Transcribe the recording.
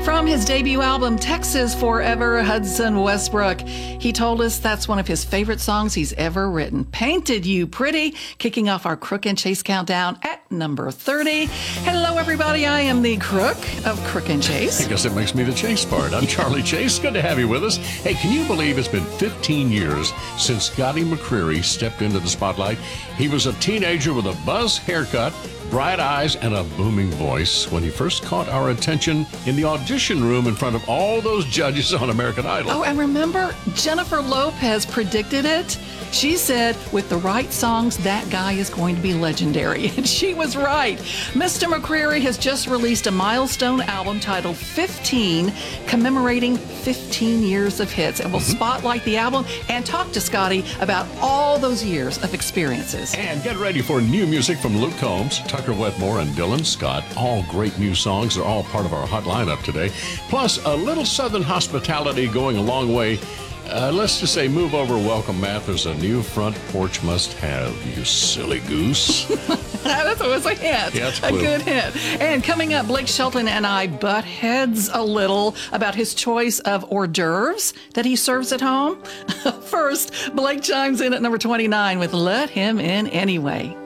From his debut album, Texas Forever, Hudson Westbrook. He told us that's one of his favorite songs he's ever written. Painted You Pretty, kicking off our Crook and Chase countdown at number 30. Hello, everybody. I am the Crook of Crook and Chase. I guess it makes me the Chase part. I'm Charlie Chase. Good to have you with us. Hey, can you believe it's been 15 years since Scotty McCreery stepped into the spotlight? He was a teenager with a buzz haircut, bright eyes, and a booming voice when he first caught our attention in the audition room in front of all those judges on American Idol. Oh, and remember, Jennifer Lopez predicted it. She said, with the right songs, that guy is going to be legendary. And she was right. Mr. McCreery has just released a milestone album titled 15, commemorating 15 years of hits. And we'll spotlight the album and talk to Scotty about all those years of experiences. And get ready for new music from Luke Combs, Tucker Wetmore, and Dylan Scott. All great new songs. They're all part of our hot lineup today. Plus, a little Southern hospitality going a long way. Let's just say, move over, welcome, Matt. There's a new front porch must-have, you silly goose. That was a hint. Yeah, a good hint. And coming up, Blake Shelton and I butt heads a little about his choice of hors d'oeuvres that he serves at home. First, Blake chimes in at number 29 with Let Him In Anyway.